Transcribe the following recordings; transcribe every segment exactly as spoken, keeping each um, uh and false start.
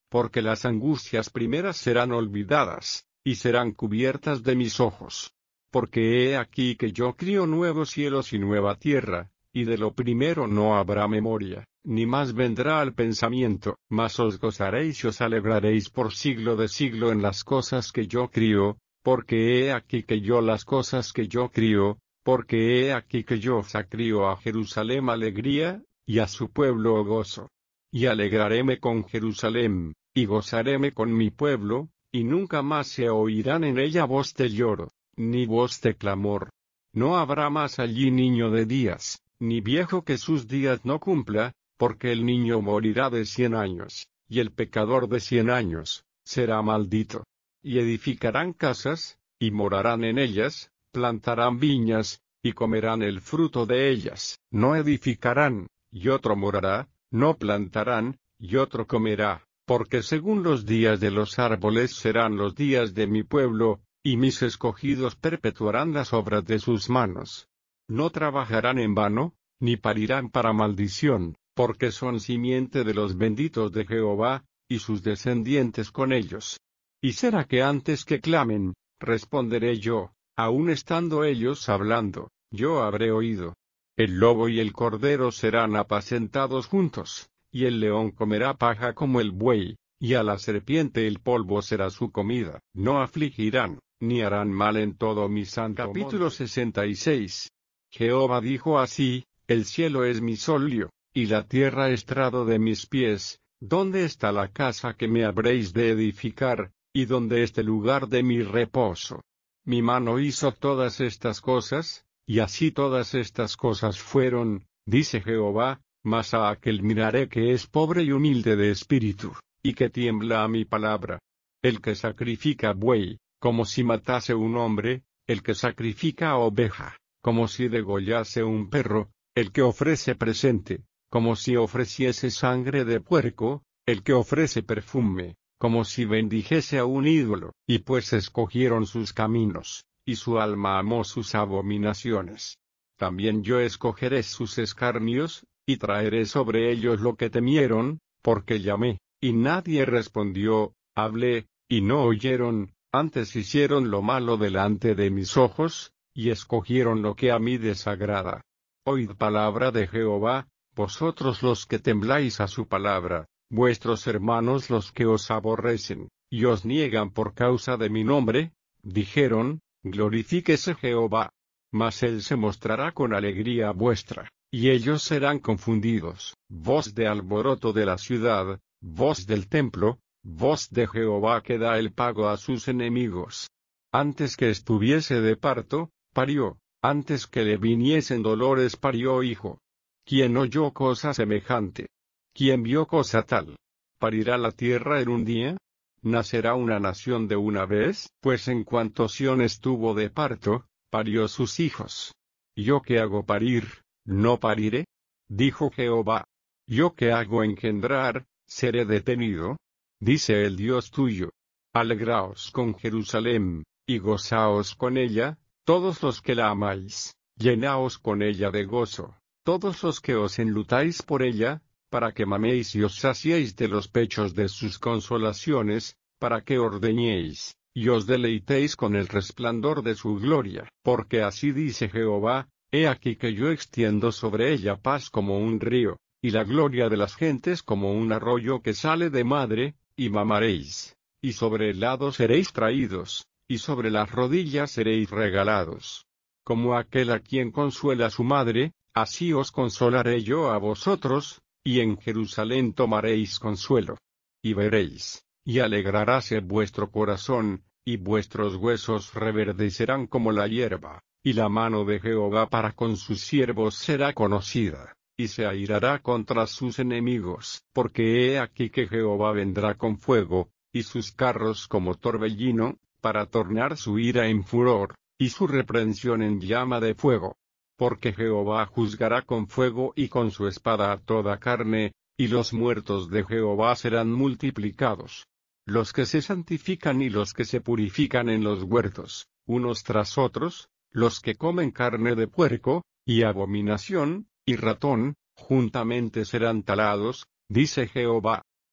porque las angustias primeras serán olvidadas, y serán cubiertas de mis ojos. Porque he aquí que yo crío nuevos cielos y nueva tierra, y de lo primero no habrá memoria, ni más vendrá al pensamiento, mas os gozaréis y os alegraréis por siglo de siglo en las cosas que yo crío, porque he aquí que yo las cosas que yo crío, porque he aquí que yo sacrío a Jerusalén alegría, y a su pueblo gozo. Y alegraréme con Jerusalén, y gozaréme con mi pueblo, y nunca más se oirán en ella voz de lloro, ni voz de clamor. No habrá más allí niño de días, ni viejo que sus días no cumpla, porque el niño morirá de cien años, y el pecador de cien años, será maldito. Y edificarán casas, y morarán en ellas, plantarán viñas, y comerán el fruto de ellas. No edificarán, y otro morará, no plantarán, y otro comerá, porque según los días de los árboles serán los días de mi pueblo, y mis escogidos perpetuarán las obras de sus manos. No trabajarán en vano, ni parirán para maldición, porque son simiente de los benditos de Jehová, y sus descendientes con ellos. Y será que antes que clamen, responderé yo, aun estando ellos hablando, yo habré oído. El lobo y el cordero serán apacentados juntos, y el león comerá paja como el buey, y a la serpiente el polvo será su comida. No afligirán, ni harán mal en todo mi santo monte. Capítulo sesenta y seis. Jehová dijo así: el cielo es mi solio, y la tierra estrado de mis pies. ¿Dónde está la casa que me habréis de edificar, y dónde este lugar de mi reposo? Mi mano hizo todas estas cosas, y así todas estas cosas fueron, dice Jehová, mas a aquel miraré que es pobre y humilde de espíritu, y que tiembla a mi palabra. El que sacrifica buey, como si matase un hombre, el que sacrifica oveja, como si degollase un perro, el que ofrece presente, como si ofreciese sangre de puerco, el que ofrece perfume, como si bendijese a un ídolo. Y pues escogieron sus caminos, y su alma amó sus abominaciones. También yo escogeré sus escarnios, y traeré sobre ellos lo que temieron, porque llamé, y nadie respondió, hablé, y no oyeron, antes hicieron lo malo delante de mis ojos, y escogieron lo que a mí desagrada. Oíd palabra de Jehová, vosotros los que tembláis a su palabra, vuestros hermanos los que os aborrecen, y os niegan por causa de mi nombre, dijeron, glorifíquese Jehová. Mas él se mostrará con alegría vuestra, y ellos serán confundidos. Voz de alboroto de la ciudad, voz del templo, voz de Jehová que da el pago a sus enemigos. Antes que estuviese de parto, parió, antes que le viniesen dolores parió hijo. ¿Quién oyó cosa semejante? ¿Quién vio cosa tal? ¿Parirá la tierra en un día? ¿Nacerá una nación de una vez? Pues en cuanto Sión estuvo de parto, parió sus hijos. ¿Yo que hago parir, no pariré? Dijo Jehová. ¿Yo que hago engendrar, seré detenido? Dice el Dios tuyo. Alegraos con Jerusalén, y gozaos con ella, todos los que la amáis, llenaos con ella de gozo, todos los que os enlutáis por ella, para que maméis y os saciéis de los pechos de sus consolaciones, para que ordeñéis, y os deleitéis con el resplandor de su gloria. Porque así dice Jehová, he aquí que yo extiendo sobre ella paz como un río, y la gloria de las gentes como un arroyo que sale de madre, y mamaréis, y sobre el lado seréis traídos, y sobre las rodillas seréis regalados. Como aquel a quien consuela su madre, así os consolaré yo a vosotros, y en Jerusalén tomaréis consuelo. Y veréis, y alegraráse vuestro corazón, y vuestros huesos reverdecerán como la hierba, y la mano de Jehová para con sus siervos será conocida, y se airará contra sus enemigos. Porque he aquí que Jehová vendrá con fuego, y sus carros como torbellino, para tornar su ira en furor, y su reprensión en llama de fuego. Porque Jehová juzgará con fuego y con su espada a toda carne, y los muertos de Jehová serán multiplicados. Los que se santifican y los que se purifican en los huertos, unos tras otros, los que comen carne de puerco, y abominación, y ratón, juntamente serán talados, dice Jehová.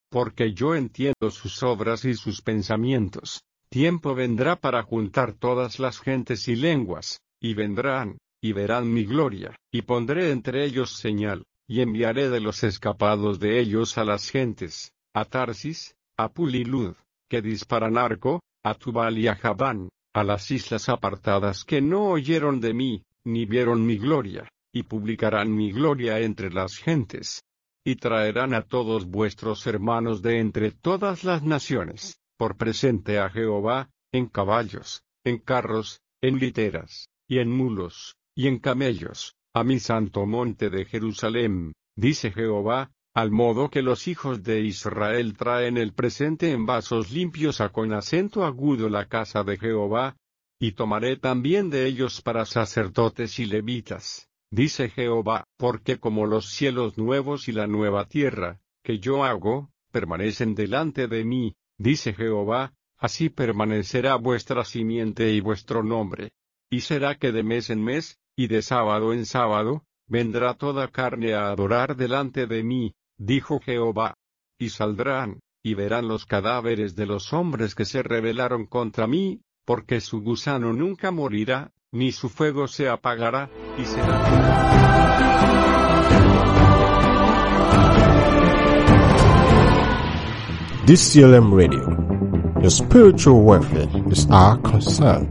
porque yo entiendo sus obras y sus pensamientos. Tiempo vendrá para juntar todas las gentes y lenguas, y vendrán, y verán mi gloria, y pondré entre ellos señal, y enviaré de los escapados de ellos a las gentes, a Tarsis, a Pulilud, que disparan arco, a Tubal y a Javán, a las islas apartadas que no oyeron de mí, ni vieron mi gloria, y publicarán mi gloria entre las gentes. Y traerán a todos vuestros hermanos de entre todas las naciones, por presente a Jehová, en caballos, en carros, en literas, y en mulos, y en camellos, a mi santo monte de Jerusalén, dice Jehová, al modo que los hijos de Israel traen el presente en vasos limpios a con acento agudo la casa de Jehová, y tomaré también de ellos para sacerdotes y levitas, dice Jehová, porque como los cielos nuevos y la nueva tierra, que yo hago, permanecen delante de mí, dice Jehová, así permanecerá vuestra simiente y vuestro nombre. Y será que de mes en mes, y de sábado en sábado, vendrá toda carne a adorar delante de mí, dijo Jehová. Y saldrán, y verán los cadáveres de los hombres que se rebelaron contra mí, porque su gusano nunca morirá, ni su fuego se apagará, y será. D C L M Radio. Your spiritual welfare is our concern.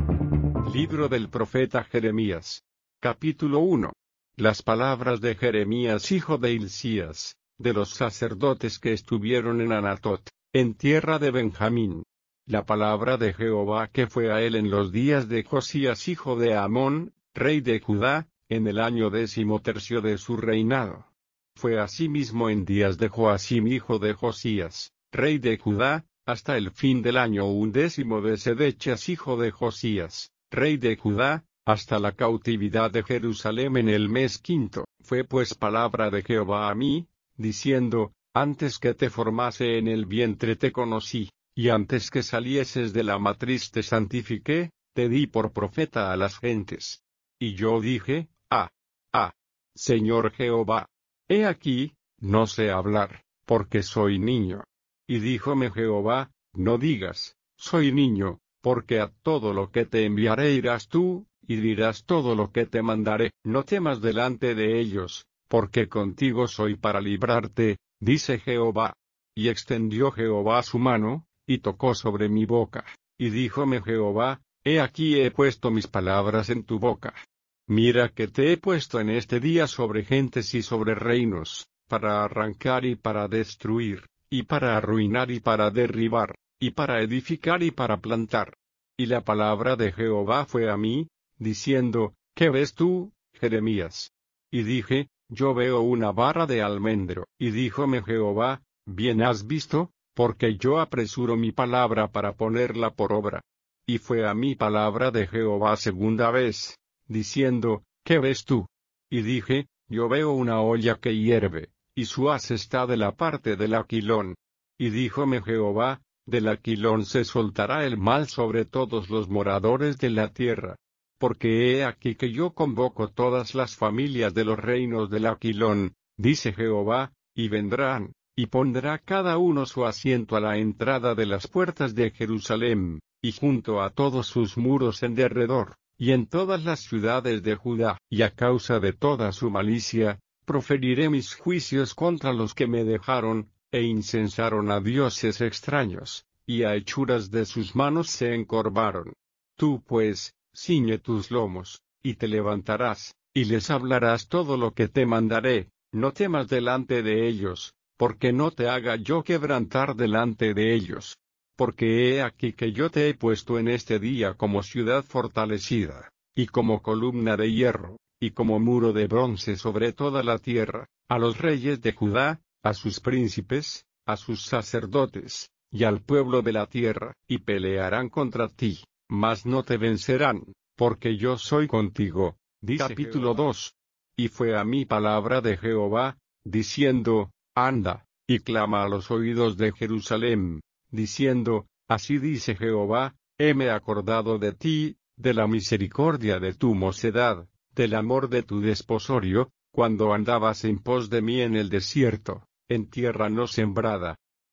Libro del profeta Jeremías. Capítulo uno. Las palabras de Jeremías hijo de Hilcías, de los sacerdotes que estuvieron en Anatot, en tierra de Benjamín. La palabra de Jehová que fue a él en los días de Josías hijo de Amón, rey de Judá, en el año décimo tercio de su reinado. Fue asimismo en días de Joacim hijo de Josías, rey de Judá, hasta el fin del año undécimo de Sedechas hijo de Josías, rey de Judá, hasta la cautividad de Jerusalén en el mes quinto. Fue pues palabra de Jehová a mí, diciendo, antes que te formase en el vientre te conocí, y antes que salieses de la matriz te santifiqué, te di por profeta a las gentes. Y yo dije, ah, ah, Señor Jehová, he aquí, no sé hablar, porque soy niño. Y díjome Jehová, no digas, soy niño, porque a todo lo que te enviaré irás tú, y dirás todo lo que te mandaré. No temas delante de ellos, porque contigo soy para librarte, dice Jehová. Y extendió Jehová su mano, y tocó sobre mi boca, y díjome Jehová, he aquí he puesto mis palabras en tu boca. Mira que te he puesto en este día sobre gentes y sobre reinos, para arrancar y para destruir, y para arruinar y para derribar, y para edificar y para plantar. Y la palabra de Jehová fue a mí, diciendo, ¿qué ves tú, Jeremías? Y dije, yo veo una vara de almendro. Y díjome Jehová, bien has visto, porque yo apresuro mi palabra para ponerla por obra. Y fue a mí palabra de Jehová segunda vez, diciendo, ¿qué ves tú? Y dije, yo veo una olla que hierve, y su haz está de la parte del aquilón. Y díjome Jehová, del aquilón se soltará el mal sobre todos los moradores de la tierra. Porque he aquí que yo convoco todas las familias de los reinos del aquilón, dice Jehová, y vendrán, y pondrá cada uno su asiento a la entrada de las puertas de Jerusalén, y junto a todos sus muros en derredor, y en todas las ciudades de Judá. Y a causa de toda su malicia, proferiré mis juicios contra los que me dejaron, e incensaron a dioses extraños, y a hechuras de sus manos se encorvaron. Tú pues, ciñe tus lomos, y te levantarás, y les hablarás todo lo que te mandaré, no temas delante de ellos, porque no te haga yo quebrantar delante de ellos. Porque he aquí que yo te he puesto en este día como ciudad fortalecida, y como columna de hierro, y como muro de bronce sobre toda la tierra, a los reyes de Judá, a sus príncipes, a sus sacerdotes, y al pueblo de la tierra, y pelearán contra ti, mas no te vencerán, porque yo soy contigo. Dice Capítulo dos. Y fue a mí palabra de Jehová, diciendo, anda, y clama a los oídos de Jerusalén, diciendo, así dice Jehová, heme acordado de ti, de la misericordia de tu mocedad, del amor de tu desposorio, cuando andabas en pos de mí en el desierto, en tierra no sembrada,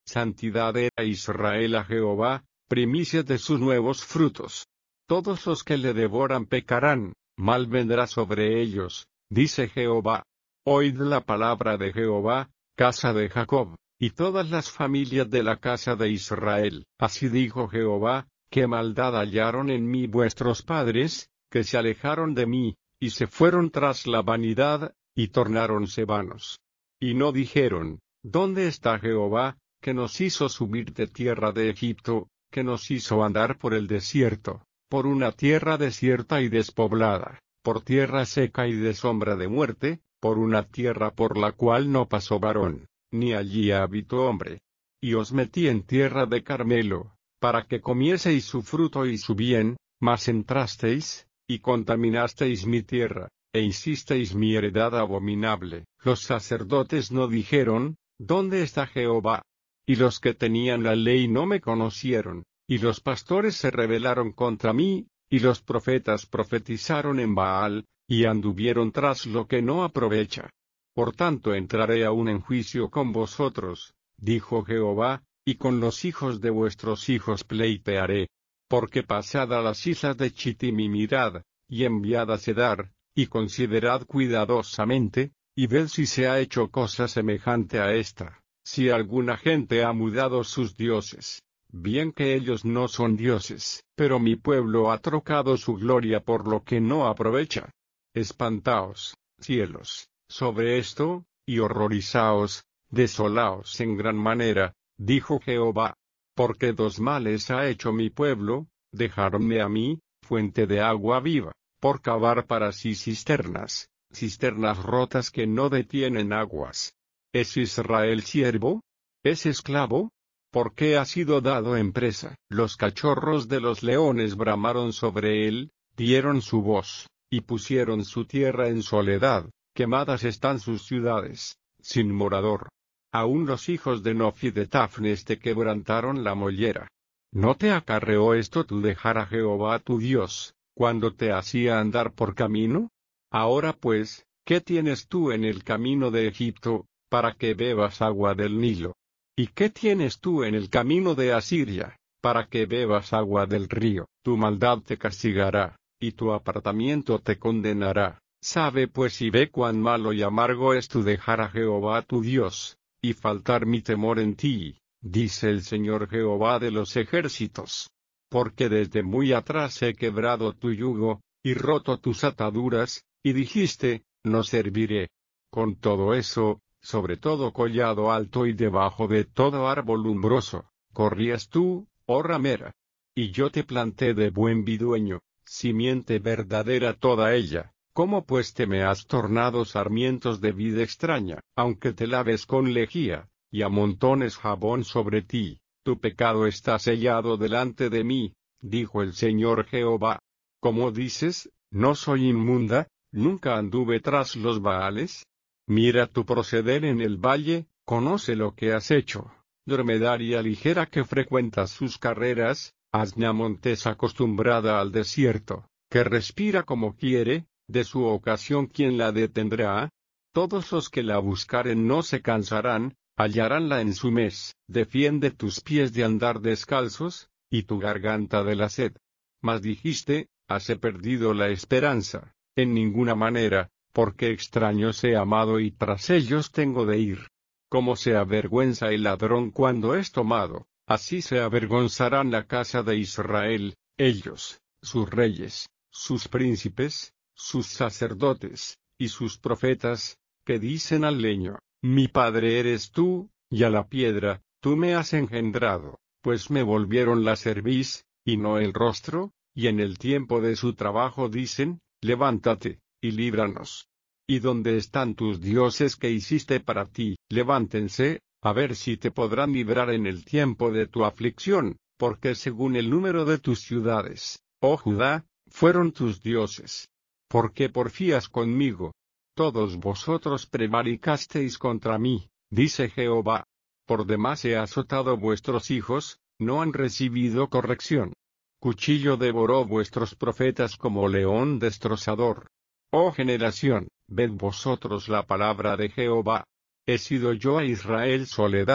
Santidad era Israel a Jehová, primicias de sus nuevos frutos. Todos los que le devoran pecarán, mal vendrá sobre ellos, dice Jehová. Oíd la palabra de Jehová, casa de Jacob, y todas las familias de la casa de Israel. Así dijo Jehová, qué maldad hallaron en mí vuestros padres, que se alejaron de mí, y se fueron tras la vanidad, y tornáronse vanos. Y no dijeron, ¿dónde está Jehová, que nos hizo subir de tierra de Egipto, que nos hizo andar por el desierto, por una tierra desierta y despoblada, por tierra seca y de sombra de muerte, por una tierra por la cual no pasó varón, ni allí habitó hombre? Y os metí en tierra de Carmelo, para que comieseis su fruto y su bien, mas entrasteis, y contaminasteis mi tierra, e hicisteis mi heredad abominable. Los sacerdotes no dijeron, ¿dónde está Jehová? Y los que tenían la ley no me conocieron, y los pastores se rebelaron contra mí, y los profetas profetizaron en Baal, y anduvieron tras lo que no aprovecha. Por tanto entraré aún en juicio con vosotros, dijo Jehová, y con los hijos de vuestros hijos pleitearé. Porque pasad a las islas de Chittim y mirad, y enviad a Cedar, y considerad cuidadosamente, y ved si se ha hecho cosa semejante a esta. Si alguna gente ha mudado sus dioses, bien que ellos no son dioses, pero mi pueblo ha trocado su gloria por lo que no aprovecha. Espantaos, cielos, sobre esto, y horrorizaos, desolaos en gran manera, dijo Jehová. Porque dos males ha hecho mi pueblo, dejarme a mí, fuente de agua viva, por cavar para sí cisternas, cisternas rotas que no detienen aguas. ¿Es Israel siervo? ¿Es esclavo? ¿Por qué ha sido dado en presa? Los cachorros de los leones bramaron sobre él, dieron su voz, y pusieron su tierra en soledad, quemadas están sus ciudades, sin morador. Aún los hijos de Nof y de Tafnes te quebrantaron la mollera. ¿No te acarreó esto tu dejar a Jehová tu Dios, cuando te hacía andar por camino? Ahora pues, ¿qué tienes tú en el camino de Egipto, para que bebas agua del Nilo? ¿Y qué tienes tú en el camino de Asiria, para que bebas agua del río? Tu maldad te castigará, y tu apartamiento te condenará. Sabe pues y ve cuán malo y amargo es tu dejar a Jehová tu Dios, y faltar mi temor en ti, dice el Señor Jehová de los ejércitos. Porque desde muy atrás he quebrado tu yugo, y roto tus ataduras, y dijiste, no serviré. Con todo eso, sobre todo collado alto y debajo de todo árbol umbroso, corrías tú, oh ramera. Y yo te planté de buen vidueño, simiente verdadera toda ella. ¿Cómo pues te me has tornado sarmientos de vida extraña? Aunque te laves con lejía, y amontones jabón sobre ti, tu pecado está sellado delante de mí, dijo el Señor Jehová. ¿Cómo dices, no soy inmunda, nunca anduve tras los Baales? Mira tu proceder en el valle, conoce lo que has hecho, dromedaria ligera que frecuentas sus carreras, asna montés acostumbrada al desierto, que respira como quiere, de su ocasión ¿quién la detendrá? Todos los que la buscaren no se cansarán, hallaránla en su mes. Defiende tus pies de andar descalzos, y tu garganta de la sed. Mas dijiste, hase perdido la esperanza, en ninguna manera, porque extraños he amado y tras ellos tengo de ir. Como se avergüenza el ladrón cuando es tomado, así se avergonzarán la casa de Israel, ellos, sus reyes, sus príncipes, sus sacerdotes, y sus profetas, que dicen al leño, mi padre eres tú, y a la piedra, tú me has engendrado, pues me volvieron la cerviz, y no el rostro, y en el tiempo de su trabajo dicen, levántate, y líbranos. ¿Y dónde están tus dioses que hiciste para ti? Levántense, a ver si te podrán librar en el tiempo de tu aflicción, porque según el número de tus ciudades, oh Judá, fueron tus dioses. ¿Por qué porfías conmigo? Todos vosotros prevaricasteis contra mí, dice Jehová. Por demás he azotado vuestros hijos, no han recibido corrección. Cuchillo devoró vuestros profetas como león destrozador. Oh generación, ved vosotros la palabra de Jehová. He sido yo a Israel soledad,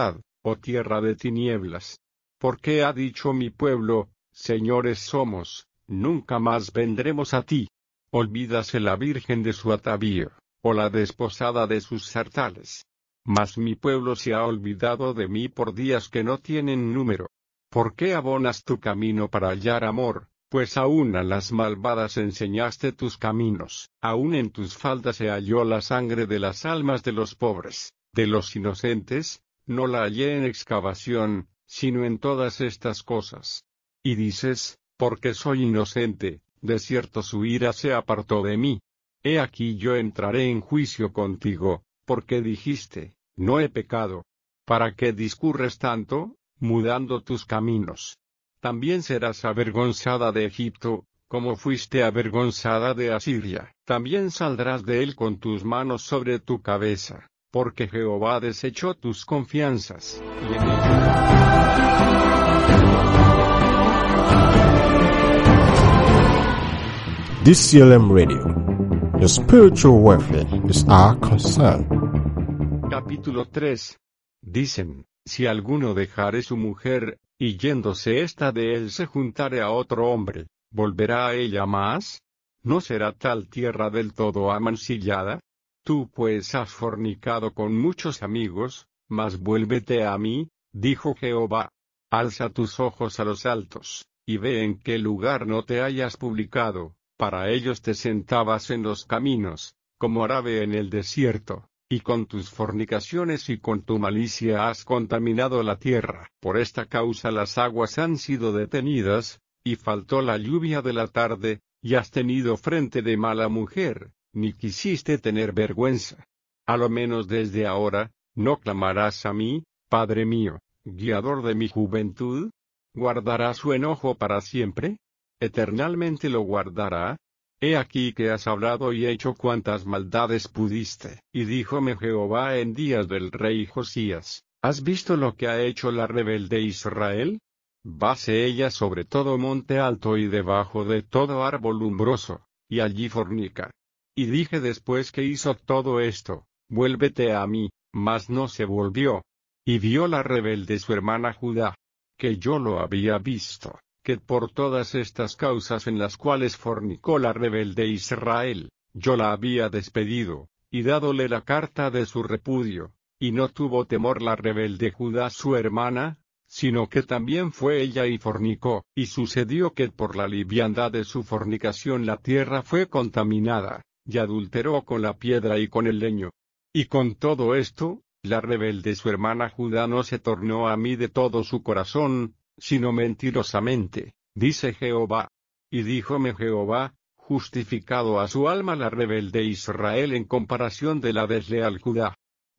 oh tierra de tinieblas. Porque ha dicho mi pueblo, señores somos, nunca más vendremos a ti. Olvídase la virgen de su atavío, o la desposada de sus sartales. Mas mi pueblo se ha olvidado de mí por días que no tienen número. ¿Por qué abonas tu camino para hallar amor? Pues aún a las malvadas enseñaste tus caminos, aún en tus faldas se halló la sangre de las almas de los pobres, de los inocentes, no la hallé en excavación, sino en todas estas cosas. Y dices, porque soy inocente, de cierto su ira se apartó de mí. He aquí yo entraré en juicio contigo, porque dijiste, no he pecado. ¿Para qué discurres tanto, mudando tus caminos? También serás avergonzada de Egipto, como fuiste avergonzada de Asiria. También saldrás de él con tus manos sobre tu cabeza, porque Jehová desechó tus confianzas, y en This C L M Radio, your spiritual welfare is our concern. Capítulo tres. Dicen, si alguno dejare su mujer, y yéndose ésta de él se juntare a otro hombre, ¿volverá a ella más? ¿No será tal tierra del todo amancillada? Tú pues has fornicado con muchos amigos, mas vuélvete a mí, dijo Jehová. Alza tus ojos a los altos, y ve en qué lugar no te hayas publicado, para ellos te sentabas en los caminos, como árabe en el desierto. Y con tus fornicaciones y con tu malicia has contaminado la tierra. Por esta causa las aguas han sido detenidas, y faltó la lluvia de la tarde, y has tenido frente de mala mujer, ni quisiste tener vergüenza. A lo menos desde ahora, ¿no clamarás a mí, Padre mío, guiador de mi juventud? ¿Guardará su enojo para siempre? ¿Eternalmente lo guardará? He aquí que has hablado y hecho cuantas maldades pudiste. Y díjome Jehová en días del rey Josías, ¿has visto lo que ha hecho la rebelde Israel? Vase ella sobre todo monte alto y debajo de todo árbol umbroso, y allí fornica. Y dije después que hizo todo esto, vuélvete a mí, mas no se volvió. Y vio la rebelde su hermana Judá, que yo lo había visto, que por todas estas causas en las cuales fornicó la rebelde Israel, yo la había despedido, y dádole la carta de su repudio, y no tuvo temor la rebelde Judá su hermana, sino que también fue ella y fornicó, y sucedió que por la liviandad de su fornicación la tierra fue contaminada, y adulteró con la piedra y con el leño. Y con todo esto, la rebelde su hermana Judá no se tornó a mí de todo su corazón, sino mentirosamente, dice Jehová. Y díjome Jehová, justificado a su alma la rebelde Israel en comparación de la desleal Judá.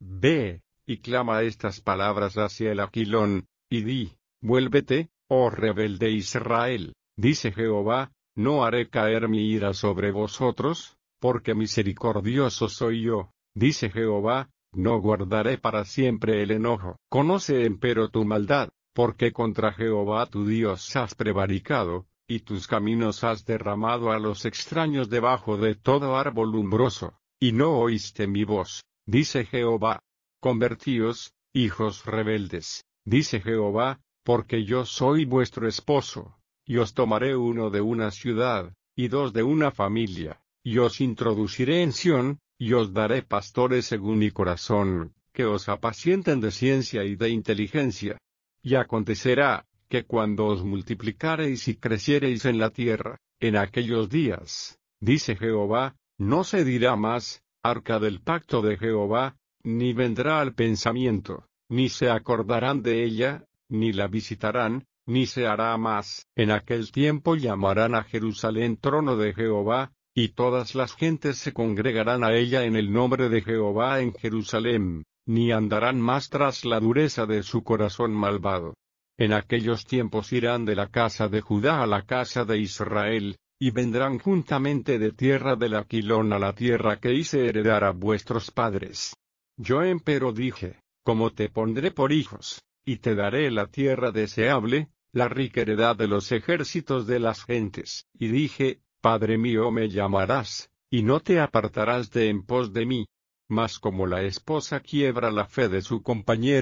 Ve, y clama estas palabras hacia el Aquilón, y di, vuélvete, oh rebelde Israel, dice Jehová, no haré caer mi ira sobre vosotros, porque misericordioso soy yo, dice Jehová, no guardaré para siempre el enojo. Conoce empero tu maldad, porque contra Jehová tu Dios has prevaricado, y tus caminos has derramado a los extraños debajo de todo árbol umbroso, y no oíste mi voz, dice Jehová. Convertíos, hijos rebeldes, dice Jehová, porque yo soy vuestro esposo, y os tomaré uno de una ciudad, y dos de una familia, y os introduciré en Sión, y os daré pastores según mi corazón, que os apacienten de ciencia y de inteligencia. Y acontecerá, que cuando os multiplicareis y creciereis en la tierra, en aquellos días, dice Jehová, no se dirá más, arca del pacto de Jehová, ni vendrá al pensamiento, ni se acordarán de ella, ni la visitarán, ni se hará más. En aquel tiempo llamarán a Jerusalén trono de Jehová, y todas las gentes se congregarán a ella en el nombre de Jehová en Jerusalén, ni andarán más tras la dureza de su corazón malvado. En aquellos tiempos irán de la casa de Judá a la casa de Israel, y vendrán juntamente de tierra del Aquilón a la tierra que hice heredar a vuestros padres. Yo empero dije, como te pondré por hijos, y te daré la tierra deseable, la rica heredad de los ejércitos de las gentes. Y dije, Padre mío me llamarás, y no te apartarás de en pos de mí. Mas como la esposa quiebra la fe de su compañero,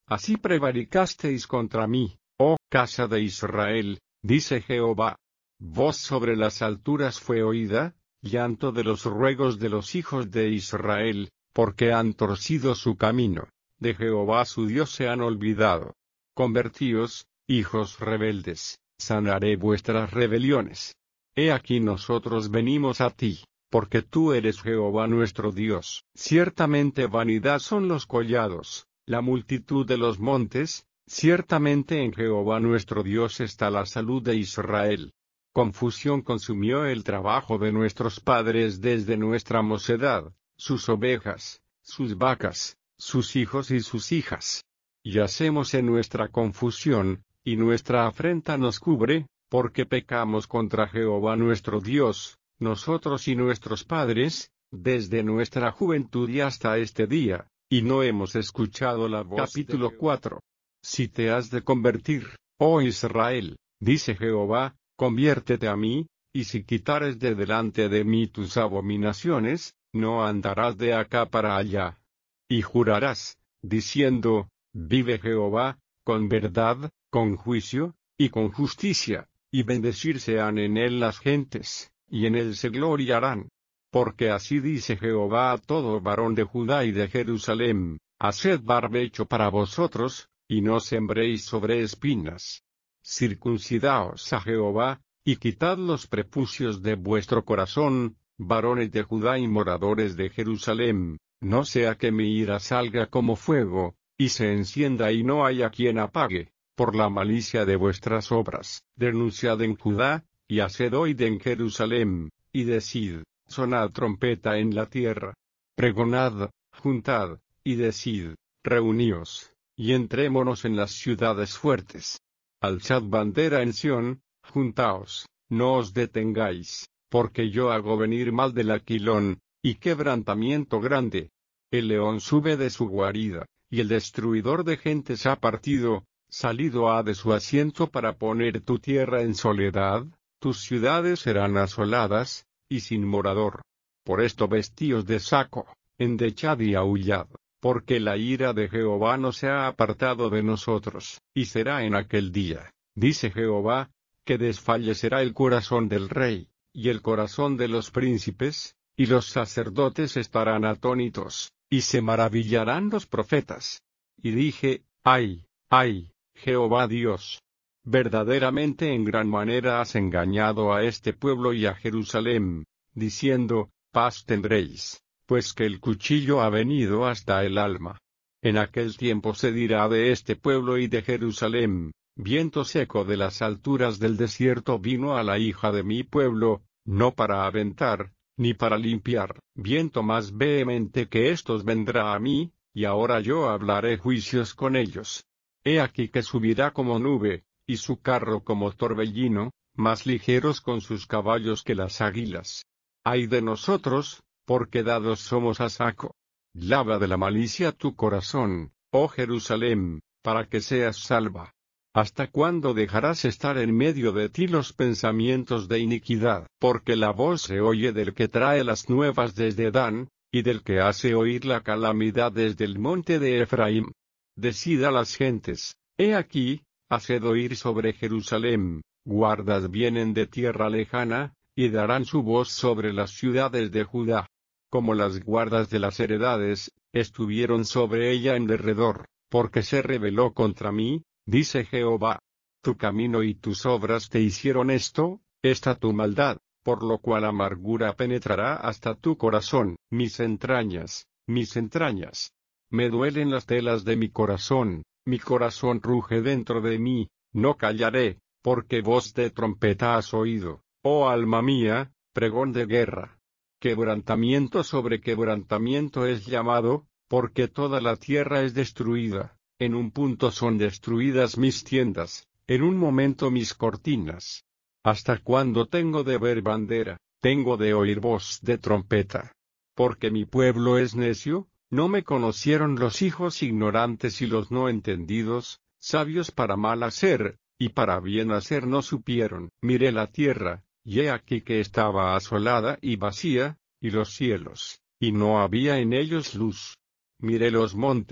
Así prevaricasteis contra mí, oh casa de Israel, dice Jehová. Voz sobre las alturas fue oída, llanto de los ruegos de los hijos de Israel, porque han torcido su camino, de Jehová su Dios se han olvidado. Convertíos, hijos rebeldes, sanaré vuestras rebeliones. He aquí nosotros venimos a ti, porque tú eres Jehová nuestro Dios. Ciertamente vanidad son los collados, la multitud de los montes, ciertamente en Jehová nuestro Dios está la salud de Israel. Confusión consumió el trabajo de nuestros padres desde nuestra mocedad, sus ovejas, sus vacas, sus hijos y sus hijas. Yacemos en nuestra confusión, y nuestra afrenta nos cubre, porque pecamos contra Jehová nuestro Dios, nosotros y nuestros padres, desde nuestra juventud y hasta este día, y no hemos escuchado la voz. Capítulo cuatro. Si te has de convertir, oh Israel, dice Jehová, conviértete a mí, y si quitares de delante de mí tus abominaciones, no andarás de acá para allá. Y jurarás, diciendo, vive Jehová, con verdad, con juicio, y con justicia, y bendecirse han en él las gentes, y en él se gloriarán. Porque así dice Jehová a todo varón de Judá y de Jerusalem, haced barbecho para vosotros, y no sembréis sobre espinas. Circuncidaos a Jehová, y quitad los prepucios de vuestro corazón, varones de Judá y moradores de Jerusalem, no sea que mi ira salga como fuego, y se encienda y no haya quien apague, por la malicia de vuestras obras. Denunciad en Judá, y haced oír en Jerusalem, y decid, sonad trompeta en la tierra. Pregonad, juntad, y decid, reuníos, y entrémonos en las ciudades fuertes. Alzad bandera en Sión, juntaos, no os detengáis, porque yo hago venir mal del aquilón, y quebrantamiento grande. El león sube de su guarida, y el destruidor de gentes ha partido, salido ha de su asiento para poner tu tierra en soledad, tus ciudades serán asoladas, y sin morador. Por esto vestíos de saco, endechad y aullad, porque la ira de Jehová no se ha apartado de nosotros, y será en aquel día, dice Jehová, que desfallecerá el corazón del rey, y el corazón de los príncipes, y los sacerdotes estarán atónitos, y se maravillarán los profetas. Y dije, ay, ay, Jehová Dios, verdaderamente en gran manera has engañado a este pueblo y a Jerusalem, diciendo, paz tendréis, pues que el cuchillo ha venido hasta el alma. En aquel tiempo se dirá de este pueblo y de Jerusalem, viento seco de las alturas del desierto vino a la hija de mi pueblo, no para aventar, ni para limpiar, viento más vehemente que estos vendrá a mí, y ahora yo hablaré juicios con ellos. He aquí que subirá como nube, y su carro como torbellino, más ligeros con sus caballos que las águilas. Ay de nosotros, porque dados somos a saco. Lava de la malicia tu corazón, oh Jerusalem, para que seas salva. ¿Hasta cuándo dejarás estar en medio de ti los pensamientos de iniquidad? Porque la voz se oye del que trae las nuevas desde Dan, y del que hace oír la calamidad desde el monte de Efraín. Decid a las gentes, he aquí, haced oír sobre Jerusalem, guardas vienen de tierra lejana, y darán su voz sobre las ciudades de Judá. Como las guardas de las heredades, estuvieron sobre ella en derredor, porque se rebeló contra mí, dice Jehová. Tu camino y tus obras te hicieron esto, esta tu maldad, por lo cual amargura penetrará hasta tu corazón. Mis entrañas, mis entrañas. Me duelen las telas de mi corazón, mi corazón ruge dentro de mí, no callaré, porque voz de trompeta has oído, oh alma mía, pregón de guerra. Quebrantamiento sobre quebrantamiento es llamado, porque toda la tierra es destruida. En un punto son destruidas mis tiendas, en un momento mis cortinas. ¿Hasta cuándo tengo de ver bandera, tengo de oír voz de trompeta? Porque mi pueblo es necio, no me conocieron los hijos ignorantes y los no entendidos, sabios para mal hacer, y para bien hacer no supieron. Miré la tierra, y he aquí que estaba asolada y vacía, y los cielos, y no había en ellos luz. Miré los montes,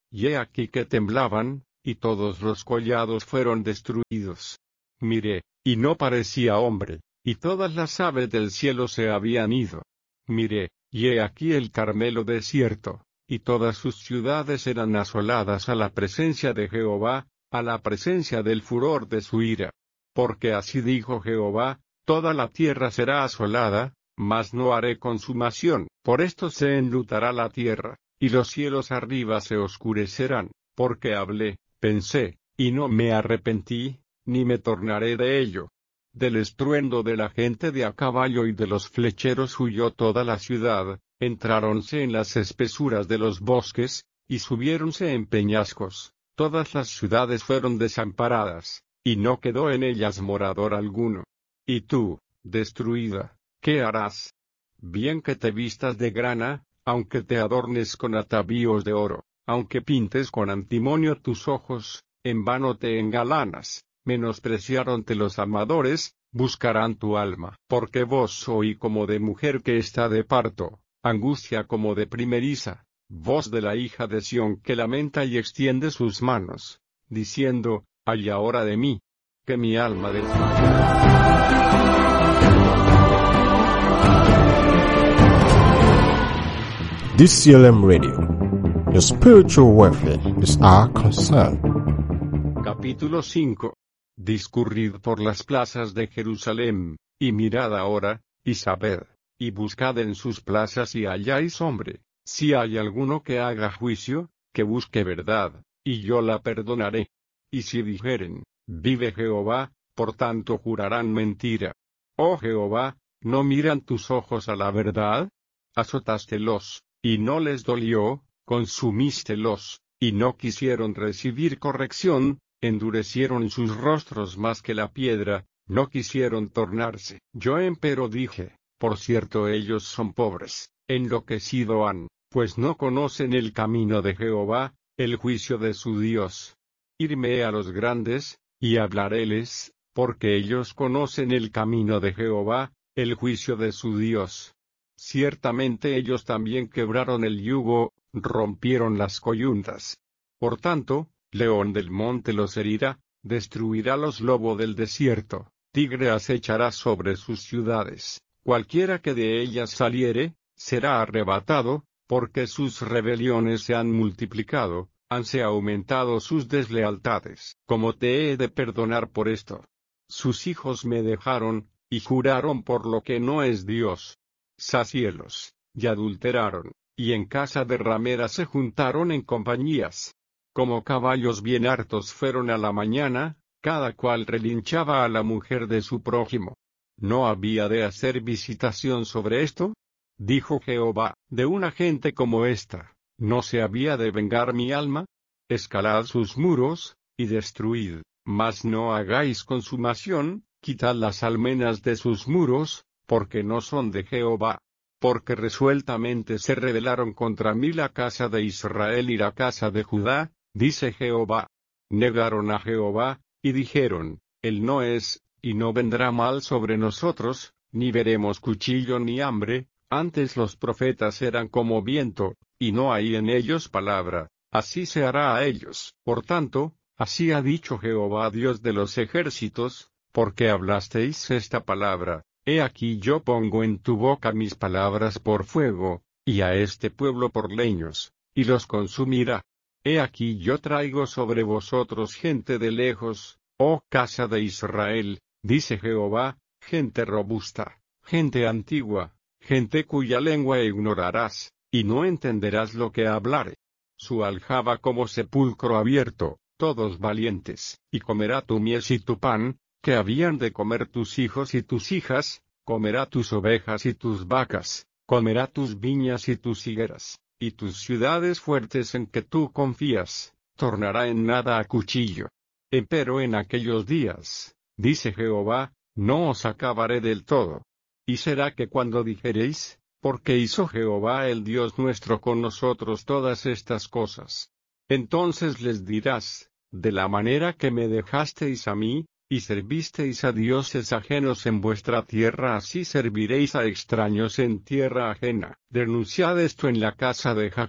y he aquí que temblaban, y todos los collados fueron destruidos. Miré, y no parecía hombre, y todas las aves del cielo se habían ido. Miré, y he aquí el Carmelo desierto, y todas sus ciudades eran asoladas a la presencia de Jehová, a la presencia del furor de su ira. Porque así dijo Jehová, toda la tierra será asolada, mas no haré consumación. Por esto se enlutará la tierra, y los cielos arriba se oscurecerán, porque hablé, pensé, y no me arrepentí, ni me tornaré de ello. Del estruendo de la gente de a caballo y de los flecheros huyó toda la ciudad, entráronse en las espesuras de los bosques, y subiéronse en peñascos, todas las ciudades fueron desamparadas, y no quedó en ellas morador alguno. Y tú, destruida, ¿qué harás? Bien que te vistas de grana, aunque te adornes con atavíos de oro, aunque pintes con antimonio tus ojos, en vano te engalanas. Menospreciáronte los amadores, buscarán tu alma. Porque voz soy como de mujer que está de parto, angustia como de primeriza, voz de la hija de Sión que lamenta y extiende sus manos, diciendo, ay ahora de mí, que mi alma del D C L M Radio. Your spiritual welfare is our concern. Capítulo cinco. Discurrid por las plazas de Jerusalén, y mirad ahora, y sabed, y buscad en sus plazas y halláis hombre, si hay alguno que haga juicio, que busque verdad, y yo la perdonaré. Y si dijeren, vive Jehová, por tanto jurarán mentira. Oh Jehová, ¿no miran tus ojos a la verdad? Azotástelos, y no les dolió, consumístelos, y no quisieron recibir corrección, endurecieron sus rostros más que la piedra, no quisieron tornarse. Yo empero dije, por cierto ellos son pobres, enloquecido han, pues no conocen el camino de Jehová, el juicio de su Dios. Irme a los grandes, y hablaréles, porque ellos conocen el camino de Jehová, el juicio de su Dios. Ciertamente ellos también quebraron el yugo, rompieron las coyuntas. Por tanto, león del monte los herirá, destruirá los lobos del desierto, tigre acechará sobre sus ciudades, cualquiera que de ellas saliere, será arrebatado, porque sus rebeliones se han multiplicado, hanse aumentado sus deslealtades. Como te he de perdonar por esto? Sus hijos me dejaron, y juraron por lo que no es Dios. Sacielos, y adulteraron, y en casa de rameras se juntaron en compañías. Como caballos bien hartos fueron a la mañana, cada cual relinchaba a la mujer de su prójimo. ¿No había de hacer visitación sobre esto? Dijo Jehová, de una gente como esta, ¿no se había de vengar mi alma? Escalad sus muros, y destruid, mas no hagáis consumación, quitad las almenas de sus muros, porque no son de Jehová. Porque resueltamente se rebelaron contra mí la casa de Israel y la casa de Judá, dice Jehová. Negaron a Jehová, y dijeron, Él no es, y no vendrá mal sobre nosotros, ni veremos cuchillo ni hambre, antes los profetas eran como viento, y no hay en ellos palabra, así se hará a ellos. Por tanto, así ha dicho Jehová Dios de los ejércitos, porque hablasteis esta palabra, he aquí yo pongo en tu boca mis palabras por fuego, y a este pueblo por leños, y los consumirá. He aquí yo traigo sobre vosotros gente de lejos, oh casa de Israel, dice Jehová, gente robusta, gente antigua, gente cuya lengua ignorarás, y no entenderás lo que hablare. Su aljaba como sepulcro abierto, todos valientes, y comerá tu mies y tu pan, que habían de comer tus hijos y tus hijas, comerá tus ovejas y tus vacas, comerá tus viñas y tus higueras, y tus ciudades fuertes en que tú confías, tornará en nada a cuchillo. Empero en aquellos días, dice Jehová, no os acabaré del todo. Y será que cuando dijereis, ¿por qué hizo Jehová el Dios nuestro con nosotros todas estas cosas? Entonces les dirás, de la manera que me dejasteis a mí, y servisteis a dioses ajenos en vuestra tierra, así serviréis a extraños en tierra ajena. Denunciad esto en la casa de Jacob,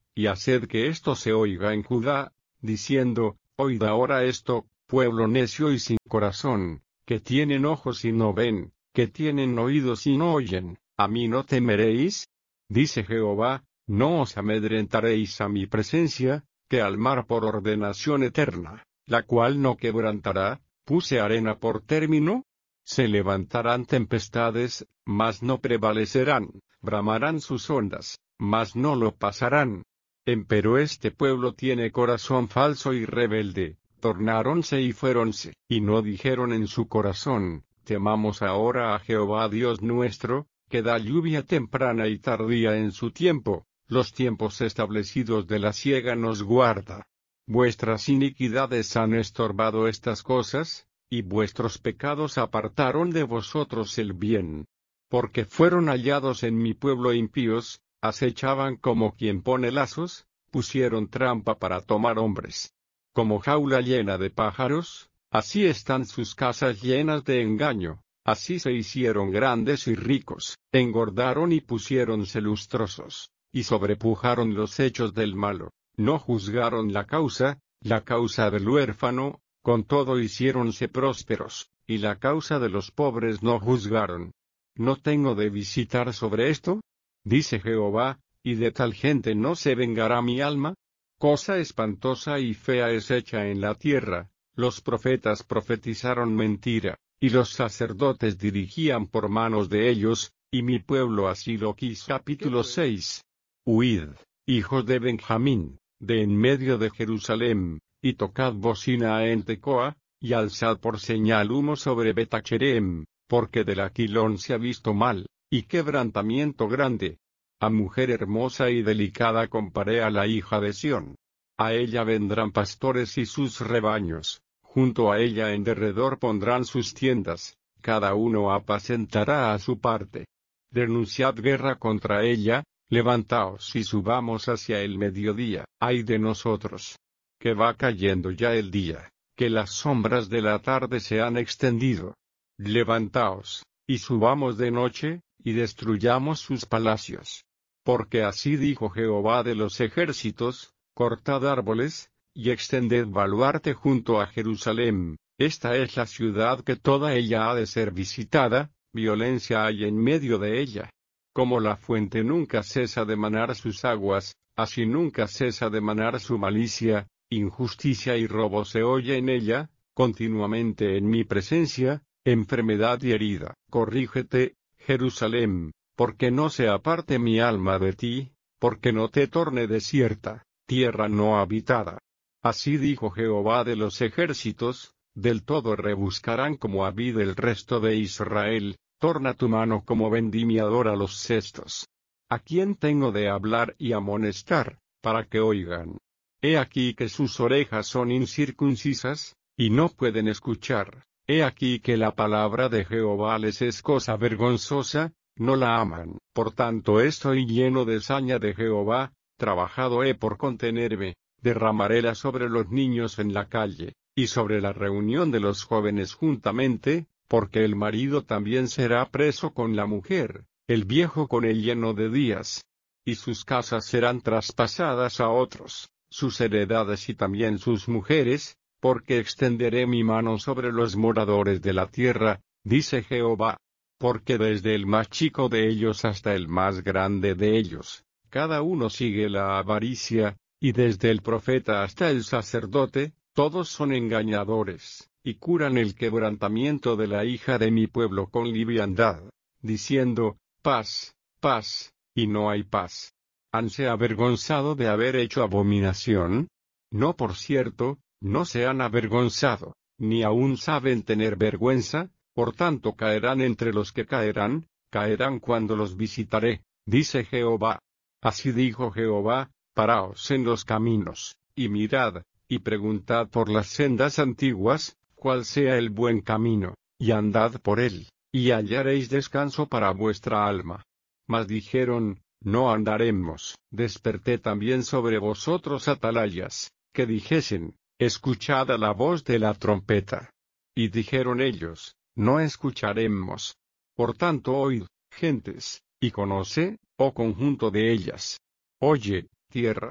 y haced que esto se oiga en Judá, diciendo, oíd ahora esto, pueblo necio y sin corazón, que tienen ojos y no ven, que tienen oídos y no oyen, ¿a mí no temeréis? Dice Jehová, no os amedrentaréis a mi presencia, que al mar por ordenación eterna, la cual no quebrantará, puse arena por término. Se levantarán tempestades, mas no prevalecerán, bramarán sus ondas, mas no lo pasarán. Empero este pueblo tiene corazón falso y rebelde, tornáronse y fuéronse, y no dijeron en su corazón, temamos ahora a Jehová Dios nuestro, que da lluvia temprana y tardía en su tiempo, los tiempos establecidos de la siega nos guarda. Vuestras iniquidades han estorbado estas cosas, y vuestros pecados apartaron de vosotros el bien. Porque fueron hallados en mi pueblo impíos, acechaban como quien pone lazos, pusieron trampa para tomar hombres. Como jaula llena de pájaros, así están sus casas llenas de engaño, así se hicieron grandes y ricos, engordaron y pusiéronse lustrosos, y sobrepujaron los hechos del malo, no juzgaron la causa, la causa del huérfano, con todo hiciéronse prósperos, y la causa de los pobres no juzgaron. ¿No tengo de visitar sobre esto? Dice Jehová, y de tal gente no se vengará mi alma. Cosa espantosa y fea es hecha en la tierra, los profetas profetizaron mentira, y los sacerdotes dirigían por manos de ellos, y mi pueblo así lo quiso. Capítulo seis. Huid, hijos de Benjamín, de en medio de Jerusalén, y tocad bocina en Tecoa, y alzad por señal humo sobre Betacherem, porque del Aquilón se ha visto mal, y quebrantamiento grande. A mujer hermosa y delicada comparé a la hija de Sión. A ella vendrán pastores y sus rebaños, junto a ella en derredor pondrán sus tiendas, cada uno apacentará a su parte. Denunciad guerra contra ella, levantaos y subamos hacia el mediodía. Ay de nosotros, que va cayendo ya el día, que las sombras de la tarde se han extendido. Levantaos, y subamos de noche, y destruyamos sus palacios. Porque así dijo Jehová de los ejércitos, cortad árboles, y extended baluarte junto a Jerusalén, esta es la ciudad que toda ella ha de ser visitada, violencia hay en medio de ella. Como la fuente nunca cesa de manar sus aguas, así nunca cesa de manar su malicia, injusticia y robo se oye en ella, continuamente en mi presencia, enfermedad y herida. Corrígete, Jerusalén, porque no se aparte mi alma de ti, porque no te torne desierta, tierra no habitada. Así dijo Jehová de los ejércitos, del todo rebuscarán como a vid el resto de Israel, torna tu mano como vendimiador a los cestos. ¿A quién tengo de hablar y amonestar, para que oigan? He aquí que sus orejas son incircuncisas, y no pueden escuchar. He aquí que la palabra de Jehová les es cosa vergonzosa, no la aman. Por tanto estoy lleno de saña de Jehová, trabajado he por contenerme, derramaréla sobre los niños en la calle, y sobre la reunión de los jóvenes juntamente, porque el marido también será preso con la mujer, el viejo con el lleno de días. Y sus casas serán traspasadas a otros, sus heredades y también sus mujeres, porque extenderé mi mano sobre los moradores de la tierra, dice Jehová. Porque desde el más chico de ellos hasta el más grande de ellos, cada uno sigue la avaricia, y desde el profeta hasta el sacerdote, todos son engañadores, y curan el quebrantamiento de la hija de mi pueblo con liviandad, diciendo, paz, paz, y no hay paz. ¿Hanse avergonzado de haber hecho abominación? No, por cierto, no se han avergonzado, ni aún saben tener vergüenza. Por tanto caerán entre los que caerán, caerán cuando los visitaré, dice Jehová. Así dijo Jehová, paraos en los caminos, y mirad, y preguntad por las sendas antiguas, cuál sea el buen camino, y andad por él, y hallaréis descanso para vuestra alma. Mas dijeron, no andaremos. Desperté también sobre vosotros atalayas, que dijesen, escuchad a la voz de la trompeta. Y dijeron ellos, no escucharemos. Por tanto oíd, gentes, y conoce, oh conjunto de ellas. Oye, tierra,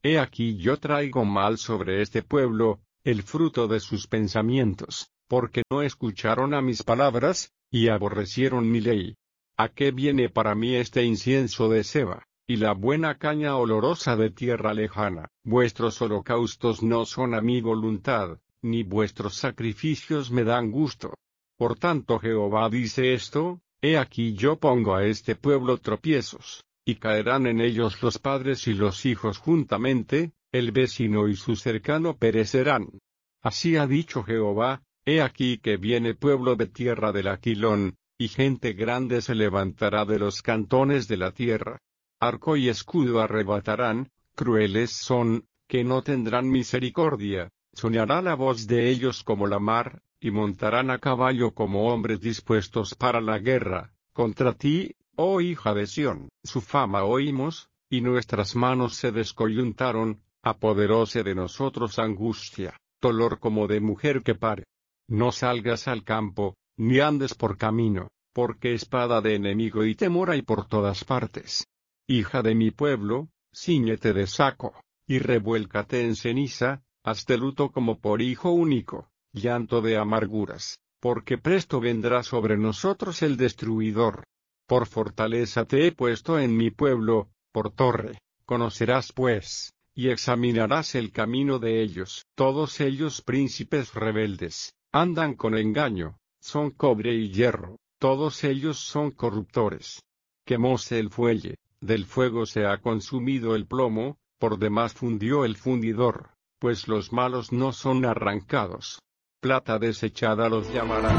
He aquí yo traigo mal sobre este pueblo, el fruto de sus pensamientos, porque no escucharon a mis palabras, y aborrecieron mi ley. ¿A qué viene para mí este incienso de Seba, y la buena caña olorosa de tierra lejana? Vuestros holocaustos no son a mi voluntad, ni vuestros sacrificios me dan gusto. Por tanto Jehová dice esto: he aquí yo pongo a este pueblo tropiezos, y caerán en ellos los padres y los hijos juntamente, el vecino y su cercano perecerán. Así ha dicho Jehová: he aquí que viene pueblo de tierra del Aquilón, y gente grande se levantará de los cantones de la tierra. Arco y escudo arrebatarán, crueles son, que no tendrán misericordia, sonará la voz de ellos como la mar, y montarán a caballo como hombres dispuestos para la guerra, contra ti, oh hija de Sión. Su fama oímos, y nuestras manos se descoyuntaron, apoderóse de nosotros angustia, dolor como de mujer que pare. No salgas al campo, ni andes por camino, porque espada de enemigo y temor hay por todas partes. Hija de mi pueblo, cíñete de saco, y revuélcate en ceniza, hazte luto como por hijo único, llanto de amarguras, porque presto vendrá sobre nosotros el destruidor. Por fortaleza te he puesto en mi pueblo, por torre, conocerás pues, y examinarás el camino de ellos. Todos ellos príncipes rebeldes, andan con engaño, son cobre y hierro, todos ellos son corruptores. Quemóse el fuelle, del fuego se ha consumido el plomo, por demás fundió el fundidor, pues los malos no son arrancados. Plata desechada los llamarán.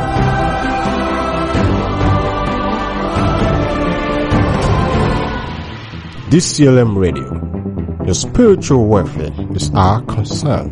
D C L M Radio. Your spiritual welfare is our concern.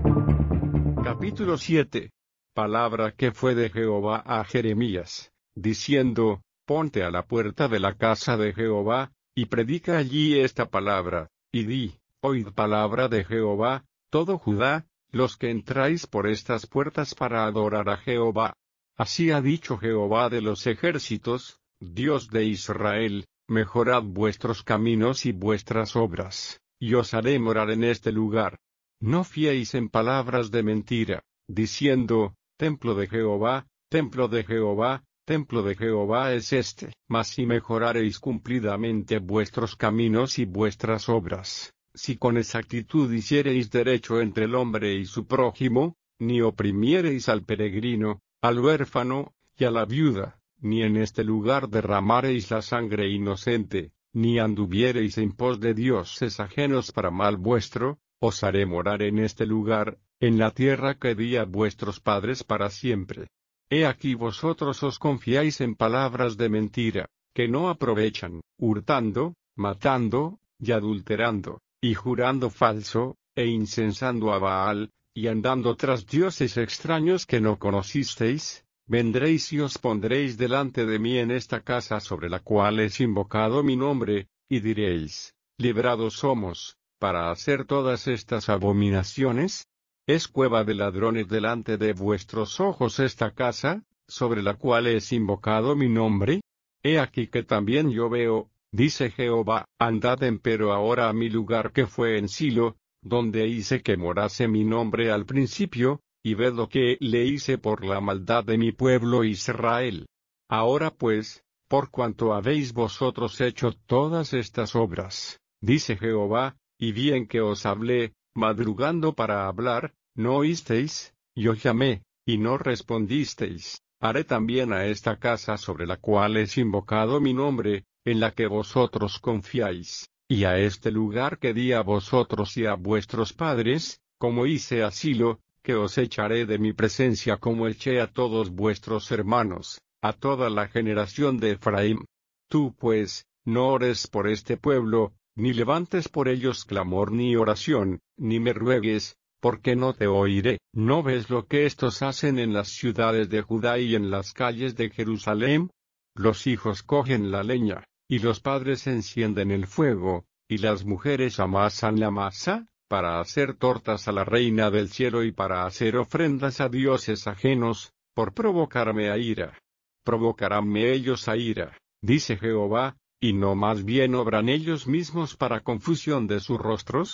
Capítulo siete. Palabra que fue de Jehová a Jeremías, diciendo: ponte a la puerta de la casa de Jehová, y predica allí esta palabra, y di: oíd palabra de Jehová, todo Judá, los que entráis por estas puertas para adorar a Jehová. Así ha dicho Jehová de los ejércitos, Dios de Israel: mejorad vuestros caminos y vuestras obras, y os haré morar en este lugar. No fiéis en palabras de mentira, diciendo: templo de Jehová, templo de Jehová, templo de Jehová es este. Mas si mejorareis cumplidamente vuestros caminos y vuestras obras, si con exactitud hiciereis derecho entre el hombre y su prójimo, ni oprimiereis al peregrino, al huérfano, y a la viuda, ni en este lugar derramareis la sangre inocente, ni anduviereis en pos de dioses ajenos para mal vuestro, os haré morar en este lugar, en la tierra que di a vuestros padres para siempre. He aquí vosotros os confiáis en palabras de mentira, que no aprovechan, hurtando, matando, y adulterando, y jurando falso, e incensando a Baal, y andando tras dioses extraños que no conocisteis. Vendréis y os pondréis delante de mí en esta casa sobre la cual es invocado mi nombre, y diréis: librados somos, para hacer todas estas abominaciones. ¿Es cueva de ladrones delante de vuestros ojos esta casa, sobre la cual es invocado mi nombre? He aquí que también yo veo, dice Jehová: andad empero ahora a mi lugar que fue en Silo, donde hice que morase mi nombre al principio, y ved lo que le hice por la maldad de mi pueblo Israel. Ahora pues, por cuanto habéis vosotros hecho todas estas obras, dice Jehová, y bien que os hablé, madrugando para hablar, no oísteis, yo llamé, y no respondisteis, haré también a esta casa sobre la cual es invocado mi nombre, en la que vosotros confiáis, y a este lugar que di a vosotros y a vuestros padres, como hice a Silo, que os echaré de mi presencia como eché a todos vuestros hermanos, a toda la generación de Efraín. Tú pues, no ores por este pueblo, ni levantes por ellos clamor ni oración, ni me ruegues, porque no te oiré. ¿No ves lo que estos hacen en las ciudades de Judá y en las calles de Jerusalén? Los hijos cogen la leña, y los padres encienden el fuego, y las mujeres amasan la masa, para hacer tortas a la reina del cielo y para hacer ofrendas a dioses ajenos, por provocarme a ira. Provocaránme ellos a ira, dice Jehová, y no más bien obran ellos mismos para confusión de sus rostros.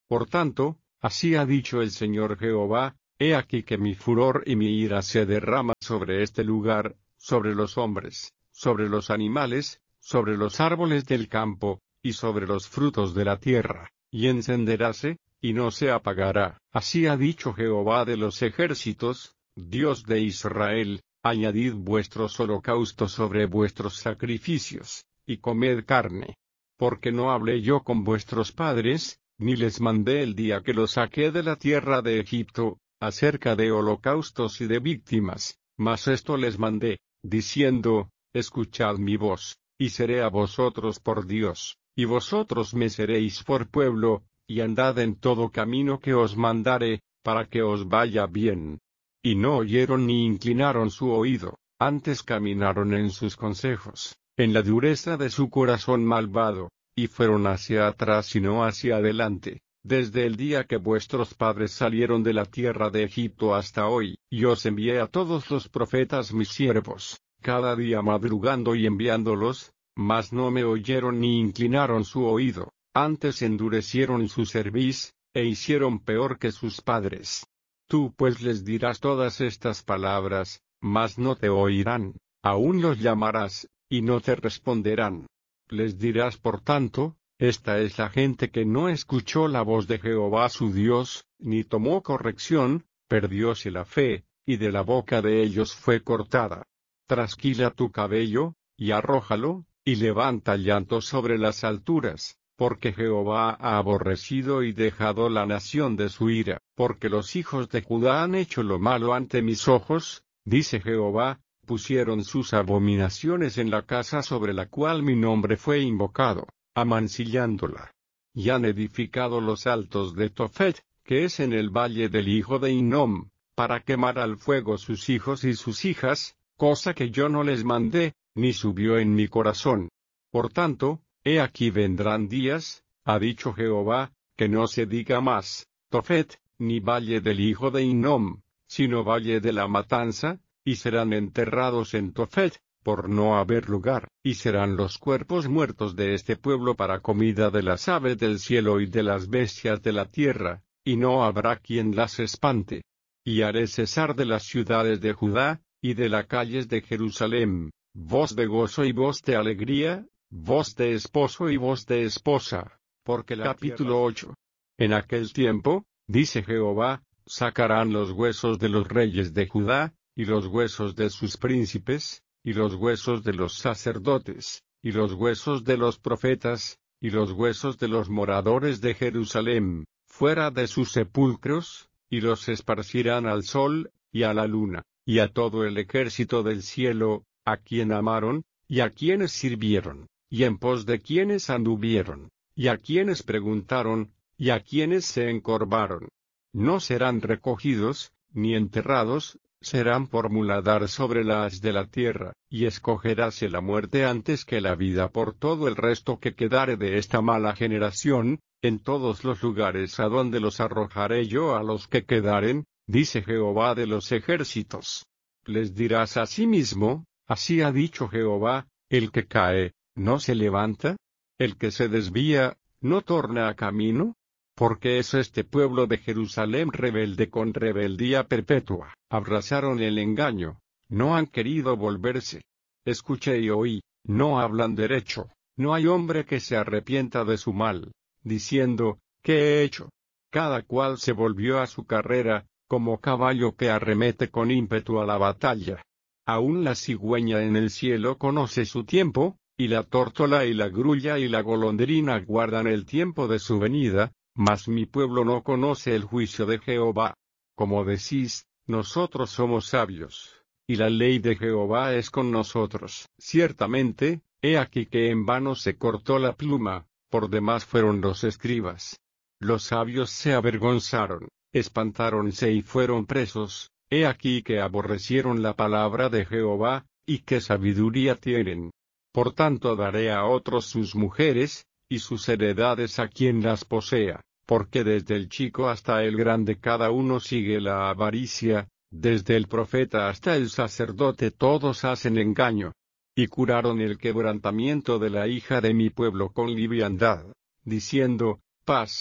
Por tanto, así ha dicho el Señor Jehová, he aquí que mi furor y mi ira se derrama sobre este lugar, sobre los hombres, sobre los animales, sobre los árboles del campo, y sobre los frutos de la tierra, y encenderáse, y no se apagará. Así ha dicho Jehová de los ejércitos, Dios de Israel, añadid vuestros holocaustos sobre vuestros sacrificios, y comed carne. Porque no hablé yo con vuestros padres, ni les mandé el día que los saqué de la tierra de Egipto, acerca de holocaustos y de víctimas, mas esto les mandé, diciendo, escuchad mi voz, y seré a vosotros por Dios, y vosotros me seréis por pueblo, y andad en todo camino que os mandare, para que os vaya bien. Y no oyeron ni inclinaron su oído, antes caminaron en sus consejos, en la dureza de su corazón malvado, y fueron hacia atrás y no hacia adelante, desde el día que vuestros padres salieron de la tierra de Egipto hasta hoy, y os envié a todos los profetas mis siervos, cada día madrugando y enviándolos, mas no me oyeron ni inclinaron su oído, antes endurecieron su cerviz, e hicieron peor que sus padres. Tú pues les dirás todas estas palabras, mas no te oirán, aún los llamarás, y no te responderán. Les dirás por tanto, esta es la gente que no escuchó la voz de Jehová su Dios, ni tomó corrección, perdióse la fe, y de la boca de ellos fue cortada. Trasquila tu cabello, y arrójalo, y levanta llanto sobre las alturas, porque Jehová ha aborrecido y dejado la nación de su ira, porque los hijos de Judá han hecho lo malo ante mis ojos, dice Jehová, pusieron sus abominaciones en la casa sobre la cual mi nombre fue invocado, amancillándola. Y han edificado los altos de Tofet, que es en el valle del hijo de Hinnom, para quemar al fuego sus hijos y sus hijas, cosa que yo no les mandé, ni subió en mi corazón. Por tanto, he aquí vendrán días, ha dicho Jehová, que no se diga más, Tofet, ni valle del hijo de Hinnom, sino valle de la matanza, y serán enterrados en Tofet, por no haber lugar, y serán los cuerpos muertos de este pueblo para comida de las aves del cielo y de las bestias de la tierra, y no habrá quien las espante. Y haré cesar de las ciudades de Judá, y de las calles de Jerusalén, voz de gozo y voz de alegría, voz de esposo y voz de esposa, porque la capítulo ocho. En aquel tiempo, dice Jehová, sacarán los huesos de los reyes de Judá, y los huesos de sus príncipes, y los huesos de los sacerdotes, y los huesos de los profetas, y los huesos de los moradores de Jerusalén, fuera de sus sepulcros, y los esparcirán al sol, y a la luna, y a todo el ejército del cielo, a quien amaron, y a quienes sirvieron, y en pos de quienes anduvieron, y a quienes preguntaron, y a quienes se encorvaron. No serán recogidos, ni enterrados, serán por muladar sobre la haz de la tierra, y escogeráse la muerte antes que la vida por todo el resto que quedare de esta mala generación, en todos los lugares a donde los arrojaré yo a los que quedaren, dice Jehová de los ejércitos. Les dirás asimismo, así ha dicho Jehová, el que cae, ¿no se levanta? El que se desvía, ¿no torna a camino? Porque es este pueblo de Jerusalén rebelde con rebeldía perpetua. Abrazaron el engaño, no han querido volverse. Escuché y oí, no hablan derecho, no hay hombre que se arrepienta de su mal, diciendo, ¿qué he hecho? Cada cual se volvió a su carrera, como caballo que arremete con ímpetu a la batalla. Aún la cigüeña en el cielo conoce su tiempo, y la tórtola y la grulla y la golondrina guardan el tiempo de su venida, mas mi pueblo no conoce el juicio de Jehová. Como decís, nosotros somos sabios, y la ley de Jehová es con nosotros. Ciertamente, he aquí que en vano se cortó la pluma, por demás fueron los escribas. Los sabios se avergonzaron, espantáronse y fueron presos, he aquí que aborrecieron la palabra de Jehová, y qué sabiduría tienen. Por tanto daré a otros sus mujeres, y sus heredades a quien las posea, porque desde el chico hasta el grande cada uno sigue la avaricia, desde el profeta hasta el sacerdote todos hacen engaño. Y curaron el quebrantamiento de la hija de mi pueblo con liviandad, diciendo, paz,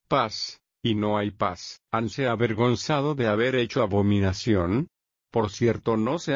paz, y no hay paz. ¿Hanse avergonzado de haber hecho abominación? Por cierto, no se